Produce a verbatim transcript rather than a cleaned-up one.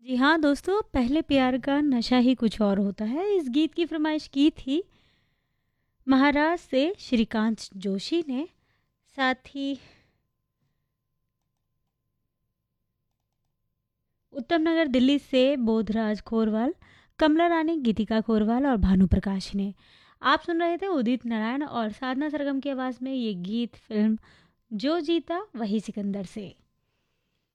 जी हाँ दोस्तों, पहले प्यार का नशा ही कुछ और होता है। इस गीत की फरमाइश की थी महाराज से श्रीकांत जोशी ने। साथ ही उत्तम नगर दिल्ली से बोधराज खोरवाल, कमला रानी, गीतिका खोरवाल और भानु प्रकाश ने। आप सुन रहे थे उदित नारायण और साधना सरगम की आवाज़ में ये गीत फिल्म जो जीता वही सिकंदर से।